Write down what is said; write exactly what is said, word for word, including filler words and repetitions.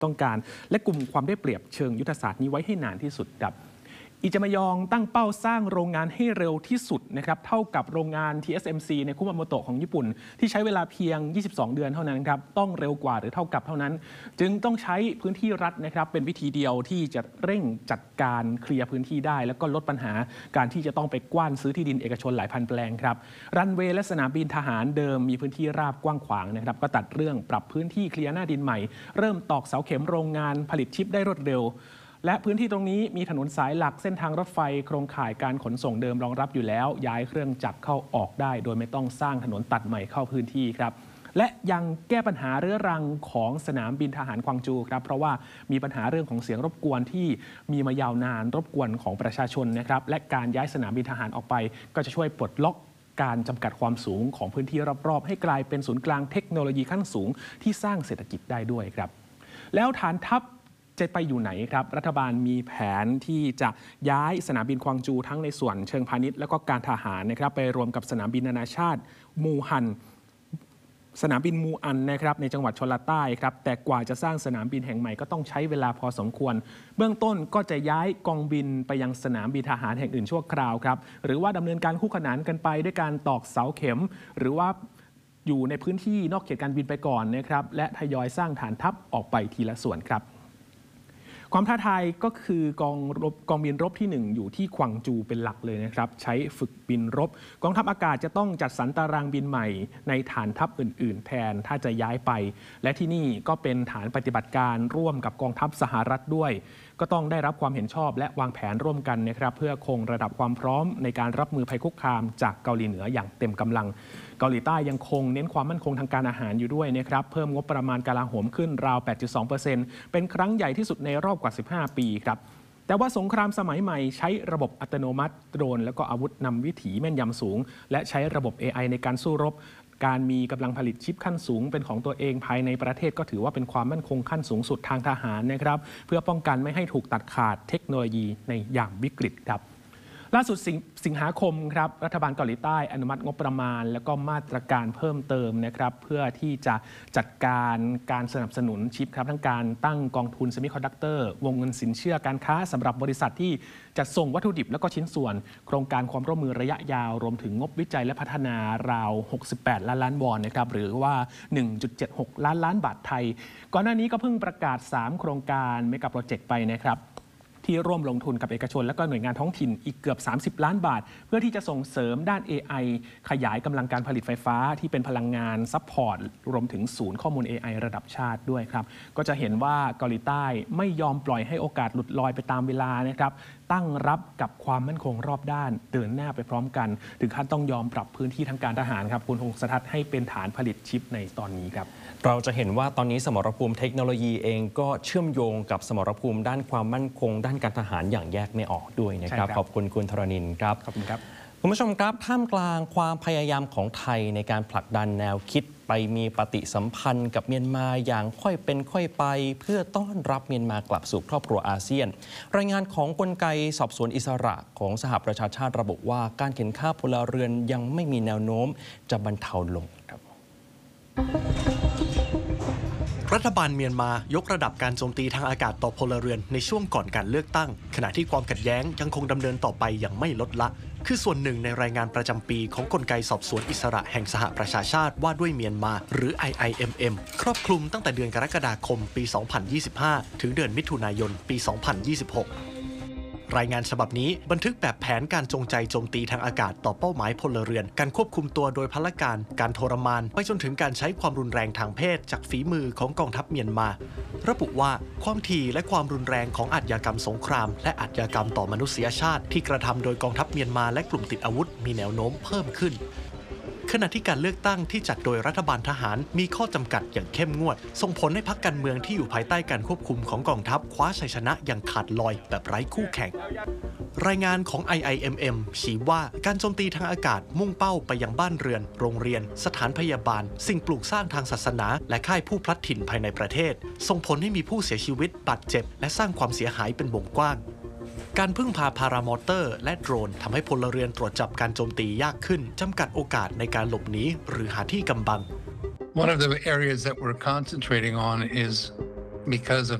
ต้องการและกลุ่มความได้เปรียบเชิงยุทธศาสตร์นี้ไว้ให้นานที่สุดครับอิจามายองตั้งเป้าสร้างโรงงานให้เร็วที่สุดนะครับเท่ากับโรงงาน ที เอส เอ็ม ซี ในคุมาโมโตะของญี่ปุ่นที่ใช้เวลาเพียงยี่สิบสองเดือนเท่านั้นครับต้องเร็วกว่าหรือเท่ากับเท่านั้นจึงต้องใช้พื้นที่รัฐนะครับเป็นวิธีเดียวที่จะเร่งจัดการเคลียร์พื้นที่ได้แล้วก็ลดปัญหาการที่จะต้องไปกว้านซื้อที่ดินเอกชนหลายพันแปลงครับรันเวย์และสนามบินทหารเดิมมีพื้นที่ราบกว้างขวางนะครับก็ตัดเรื่องปรับพื้นที่เคลียร์หน้าดินใหม่เริ่มตอกเสาเข็มโรงงานผลิตชิปได้รวดเร็วและพื้นที่ตรงนี้มีถนนสายหลักเส้นทางรถไฟโครงข่ายการขนส่งเดิมรองรับอยู่แล้วย้ายเครื่องจักรเข้าออกได้โดยไม่ต้องสร้างถนนตัดใหม่เข้าพื้นที่ครับและยังแก้ปัญหาเรื้อรังของสนามบินทหารกวางจูครับเพราะว่ามีปัญหาเรื่องของเสียงรบกวนที่มีมายาวนานรบกวนของประชาชนนะครับและการย้ายสนามบินทหารออกไปก็จะช่วยปลดล็อกการจำกัดความสูงของพื้นที่รอบๆให้กลายเป็นศูนย์กลางเทคโนโลยีขั้นสูงที่สร้างเศรษฐกิจได้ด้วยครับแล้วฐานทัพจะไปอยู่ไหนครับรัฐบาลมีแผนที่จะย้ายสนามบินกวางจูทั้งในส่วนเชิงพาณิชย์และก็การทหารนะครับไปรวมกับสนามบินนานาชาติมูฮันสนามบินมูอันนะครับในจังหวัดชลใต้ครับแต่กว่าจะสร้างสนามบินแห่งใหม่ก็ต้องใช้เวลาพอสมควรเบื้องต้นก็จะย้ายกองบินไปยังสนามบินทหารแห่งอื่นชั่วคราวครับหรือว่าดำเนินการคู่ขนานกันไปด้วยการตอกเสาเข็มหรือว่าอยู่ในพื้นที่นอกเขตการบินไปก่อนนะครับและทยอยสร้างฐานทัพออกไปทีละส่วนครับความท้าทายก็คือกองรบกองบินรบที่หนึ่งอยู่ที่กวางจูเป็นหลักเลยนะครับใช้ฝึกบินรบกองทัพอากาศจะต้องจัดสรรตารางบินใหม่ในฐานทัพอื่นๆแทนถ้าจะย้ายไปและที่นี่ก็เป็นฐานปฏิบัติการร่วมกับกองทัพสหรัฐด้วยก็ต้องได้รับความเห็นชอบและวางแผนร่วมกันนะครับเพื่อคงระดับความพร้อมในการรับมือภัยคุกคามจากเกาหลีเหนืออย่างเต็มกำลังเกาหลีใต้ยังคงเน้นความมั่นคงทางการอาหารอยู่ด้วยนะครับเพิ่มงบประมาณกลาโหมขึ้นราว แปดจุดสองเปอร์เซ็นต์ เป็นครั้งใหญ่ที่สุดในรอบกว่าสิบห้าปีครับแต่ว่าสงครามสมัยใหม่ใช้ระบบอัตโนมัติโดรนแล้วก็อาวุธนำวิถีแม่นยำสูงและใช้ระบบ เอ ไอ ในการสู้รบการมีกำลังผลิตชิปขั้นสูงเป็นของตัวเองภายในประเทศก็ถือว่าเป็นความมั่นคงขั้นสูงสุดทางทหารนะครับเพื่อป้องกันไม่ให้ถูกตัดขาดเทคโนโลยีในยามวิกฤตครับล่าสุดสิงสิงหาคมครับรัฐบาลเกาหลีใต้อนุมัติงบประมาณและก็มาตรการเพิ่มเติมนะครับเพื่อที่จะจัดการการสนับสนุนชิปครับทั้งการตั้งกองทุนเซมิคอนดักเตอร์วงเงินสินเชื่อการค้าสำหรับบริษัทที่จัดส่งวัตถุดิบและก็ชิ้นส่วนโครงการความร่วมมือระยะยาวรวมถึงงบวิจัยและพัฒนาราวหกสิบแปดล้านล้านวอนนะครับหรือว่า หนึ่งจุดเจ็ดหกล้านล้านบาทไทยก่อนหน้านี้ก็เพิ่งประกาศสามโครงการเมกะโปรเจกต์ไปนะครับที่ร่วมลงทุนกับเอกชนและก็หน่วยงานท้องถิ่นอีกเกือบสามสิบล้านบาทเพื่อที่จะส่งเสริมด้าน เอ ไอ ขยายกำลังการผลิตไฟฟ้าที่เป็นพลังงานซัพพอร์ตรวมถึงศูนย์ข้อมูล เอ ไอ ระดับชาติด้วยครับก็จะเห็นว่าเกาหลีใต้ไม่ยอมปล่อยให้โอกาสหลุดลอยไปตามเวลานะครับตั้งรับกับความมั่นคงรอบด้านเดินหน้าไปพร้อมกันถึงขั้นต้องยอมปรับพื้นที่ทางการทหารครับคุณพงษ์สทัศน์ให้เป็นฐานผลิตชิปในตอนนี้ครับเราจะเห็นว่าตอนนี้สมรภูมิเทคโนโลยีเองก็เชื่อมโยงกับสมรภูมิด้านความมั่นคงด้านการทหารอย่างแยกไม่ออกด้วยนะครับขอบคุณคุณธรณินทร์ครับขอบคุณครับคุณผู้ชมครับท่ามกลางความพยายามของไทยในการผลักดันแนวคิดไปมีปฏิสัมพันธ์กับเมียนมาอย่างค่อยเป็นค่อยไปเพื่อต้อนรับเมียนมากลับสู่ครอบครัวอาเซียนรายงานของกลไกสอบสวนอิสระของสหประชาชาติระบุว่าการเข็นฆ่าพลเรือนยังไม่มีแนวโน้มจะบรรเทาลงครับรัฐบาลเมียนมายกระดับการโจมตีทางอากาศต่อพลเรือนในช่วงก่อนการเลือกตั้งขณะที่ความขัดแย้งยังคงดำเนินต่อไปอย่างไม่ลดละคือส่วนหนึ่งในรายงานประจำปีของกลไกสอบสวนอิสระแห่งสหประชาชาติว่าด้วยเมียนมาหรือ ไอ ไอ เอ็ม เอ็ม ครอบคลุมตั้งแต่เดือนกรกฎาคมปี สองพันยี่สิบห้า ถึงเดือนมิถุนายน ปี สองพันยี่สิบหกรายงานฉบับนี้บันทึกแบบแผนการจงใจโจมตีทางอากาศต่อเป้าหมายพลเรือนการควบคุมตัวโดยพลการการทรมานไปจนถึงการใช้ความรุนแรงทางเพศจากฝีมือของกองทัพเมียนมาระบุว่าความถี่และความรุนแรงของอาชญากรรมสงครามและอาชญากรรมต่อมนุษยชาติที่กระทำโดยกองทัพเมียนมาและกลุ่มติดอาวุธมีแนวโน้มเพิ่มขึ้นขณะที่การเลือกตั้งที่จัดโดยรัฐบาลทหารมีข้อจำกัดอย่างเข้มงวดส่งผลให้พรรคการเมืองที่อยู่ภายใต้การควบคุมของกองทัพคว้าชัยชนะอย่างขาดลอยแบบไร้คู่แข่งรายงานของ ไอ ไอ เอ็ม เอ็ม ชี้ว่าการโจมตีทางอากาศมุ่งเป้าไปยังบ้านเรือนโรงเรียนสถานพยาบาลสิ่งปลูกสร้างทางศาสนาและค่ายผู้พลัดถิ่นภายในประเทศส่งผลให้มีผู้เสียชีวิตบาดเจ็บและสร้างความเสียหายเป็นวงกว้างการพึ่งพาพารามอเตอร์และโดรนทำให้พลเรือนตรวจจับการโจมตียากขึ้นจำกัดโอกาสในการหลบหนีหรือหาที่กำบัง One of the areas that we're concentrating on is because of